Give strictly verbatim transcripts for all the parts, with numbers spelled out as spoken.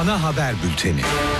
Ana haber bülteni.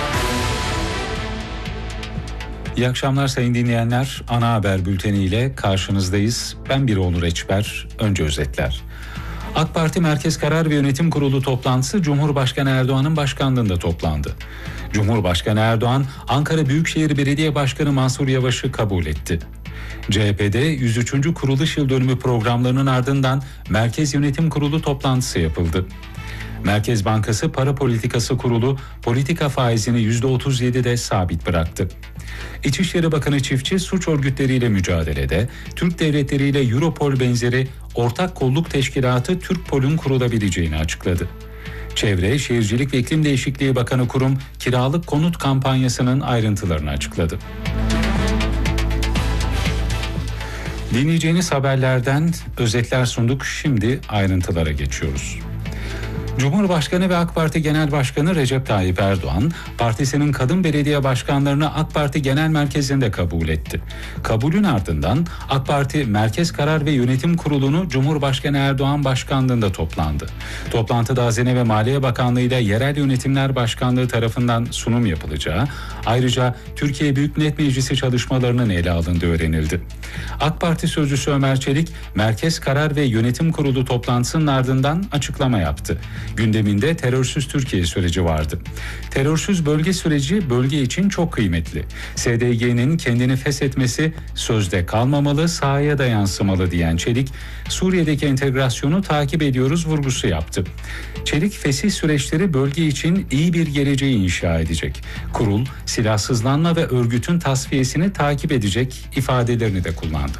İyi akşamlar sayın dinleyenler. Ana haber bülteniyle karşınızdayız. Ben Birol Reçber. Önce özetler. AK Parti Merkez Karar ve Yönetim Kurulu toplantısı Cumhurbaşkanı Erdoğan'ın başkanlığında toplandı. Cumhurbaşkanı Erdoğan, Ankara Büyükşehir Belediye Başkanı Mansur Yavaş'ı kabul etti. C H P'de yüz üçüncü kuruluş yıl dönümü programlarının ardından Merkez Yönetim Kurulu toplantısı yapıldı. Merkez Bankası Para Politikası Kurulu politika faizini yüzde otuz yedide sabit bıraktı. İçişleri Bakanı Çiftçi suç örgütleriyle mücadelede Türk devletleriyle Europol benzeri ortak kolluk teşkilatı Türkpol'ün kurulabileceğini açıkladı. Çevre, Şehircilik ve İklim Değişikliği Bakanı Kurum kiralık konut kampanyasının ayrıntılarını açıkladı. Dinleyeceğiniz haberlerden özetler sunduk. Şimdi ayrıntılara geçiyoruz. Cumhurbaşkanı ve AK Parti Genel Başkanı Recep Tayyip Erdoğan, partisinin kadın belediye başkanlarını AK Parti Genel Merkezi'nde kabul etti. Kabulün ardından AK Parti Merkez Karar ve Yönetim Kurulu'nu Cumhurbaşkanı Erdoğan başkanlığında toplandı. Toplantıda Hazine ve Maliye Bakanlığı ile Yerel Yönetimler Başkanlığı tarafından sunum yapılacağı, ayrıca Türkiye Büyük Millet Meclisi çalışmalarının ele alındığı öğrenildi. AK Parti sözcüsü Ömer Çelik, Merkez Karar ve Yönetim Kurulu toplantısının ardından açıklama yaptı. Gündeminde terörsüz Türkiye süreci vardı. Terörsüz bölge süreci bölge için çok kıymetli. S D G'nin kendini feshetmesi sözde kalmamalı, sahaya da yansımalı diyen Çelik, Suriye'deki entegrasyonu takip ediyoruz vurgusu yaptı. Çelik, fesih süreçleri bölge için iyi bir geleceği inşa edecek. Kurul, silahsızlanma ve örgütün tasfiyesini takip edecek ifadelerini de kullandı.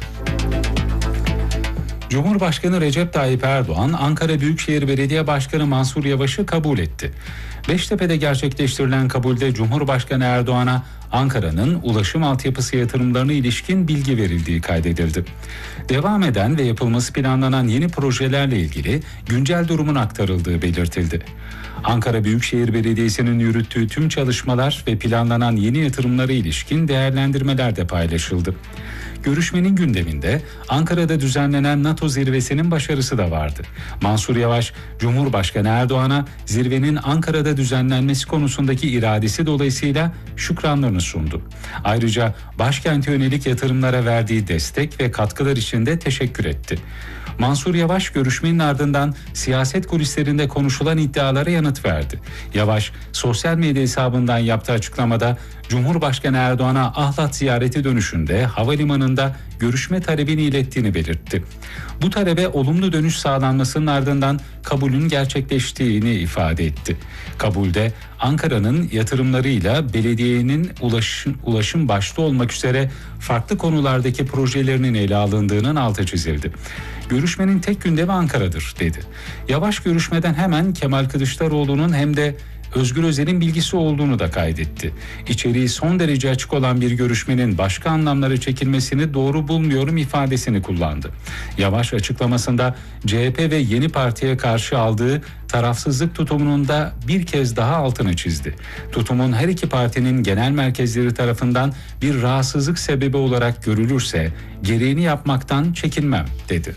Cumhurbaşkanı Recep Tayyip Erdoğan, Ankara Büyükşehir Belediye Başkanı Mansur Yavaş'ı kabul etti. Beştepe'de gerçekleştirilen kabulde Cumhurbaşkanı Erdoğan'a Ankara'nın ulaşım altyapısı yatırımlarına ilişkin bilgi verildiği kaydedildi. Devam eden ve yapılması planlanan yeni projelerle ilgili güncel durumun aktarıldığı belirtildi. Ankara Büyükşehir Belediyesi'nin yürüttüğü tüm çalışmalar ve planlanan yeni yatırımlara ilişkin değerlendirmeler de paylaşıldı. Görüşmenin gündeminde Ankara'da düzenlenen NATO zirvesinin başarısı da vardı. Mansur Yavaş, Cumhurbaşkanı Erdoğan'a zirvenin Ankara'da düzenlenmesi konusundaki iradesi dolayısıyla şükranlarını sundu. Ayrıca başkente yönelik yatırımlara verdiği destek ve katkılar için de teşekkür etti. Mansur Yavaş görüşmenin ardından siyaset kulislerinde konuşulan iddialara yanıt verdi. Yavaş, sosyal medya hesabından yaptığı açıklamada Cumhurbaşkanı Erdoğan'a Ahlat ziyareti dönüşünde havalimanında görüşme talebini ilettiğini belirtti. Bu talebe olumlu dönüş sağlanmasının ardından kabulün gerçekleştiğini ifade etti. Kabulde Ankara'nın yatırımlarıyla belediyenin ulaşım, ulaşım başta olmak üzere farklı konulardaki projelerinin ele alındığının altı çizildi. Görüşmenin tek gündemi Ankara'dır dedi. Yavaş görüşmeden hemen Kemal Kılıçdaroğlu'nun hem de Özgür Özel'in bilgisi olduğunu da kaydetti. İçeriği son derece açık olan bir görüşmenin başka anlamlara çekilmesini doğru bulmuyorum ifadesini kullandı. Yavaş açıklamasında C H P ve yeni partiye karşı aldığı tarafsızlık tutumunun da bir kez daha altını çizdi. Tutumun her iki partinin genel merkezleri tarafından bir rahatsızlık sebebi olarak görülürse gereğini yapmaktan çekinmem dedi.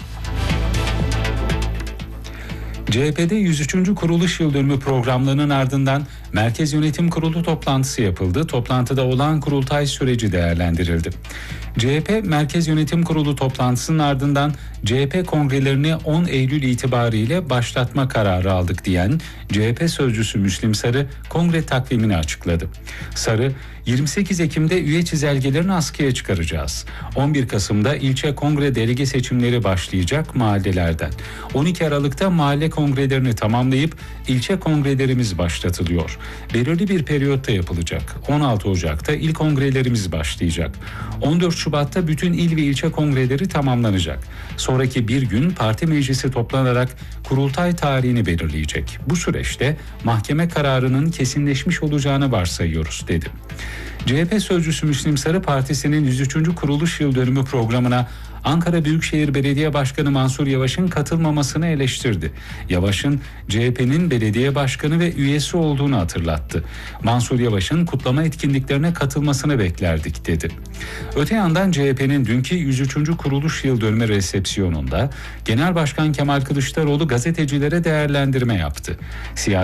C H P'de yüz üçüncü kuruluş yıl dönümü programlarının ardından Merkez Yönetim Kurulu toplantısı yapıldı. Toplantıda olağan kurultay süreci değerlendirildi. C H P Merkez Yönetim Kurulu toplantısının ardından C H P kongrelerini on Eylül itibariyle başlatma kararı aldık diyen C H P sözcüsü Müslim Sarı kongre takvimini açıkladı. Sarı, yirmi sekiz Ekim'de üye çizelgelerini askıya çıkaracağız. on bir Kasım'da ilçe kongre delege seçimleri başlayacak mahallelerden. on iki Aralık'ta mahalle kongrelerini tamamlayıp ilçe kongrelerimiz başlatılıyor. Belirli bir periyotta yapılacak. on altı Ocak'ta il kongrelerimiz başlayacak. on dört Şubat'ta bütün il ve ilçe kongreleri tamamlanacak. Sonraki bir gün parti meclisi toplanarak kurultay tarihini belirleyecek. Bu süreçte mahkeme kararının kesinleşmiş olacağını varsayıyoruz dedi. C H P sözcüsü Müslim Sarı partisinin yüz üçüncü kuruluş yıl dönümü programına Ankara Büyükşehir Belediye Başkanı Mansur Yavaş'ın katılmamasını eleştirdi. Yavaş'ın C H P'nin belediye başkanı ve üyesi olduğunu hatırlattı. Mansur Yavaş'ın kutlama etkinliklerine katılmasını beklerdik dedi. Öte yandan C H P'nin dünkü yüz üçüncü kuruluş yıl dönümü resepsiyonunda Genel Başkan Kemal Kılıçdaroğlu gazetecilere değerlendirme yaptı. Siyasi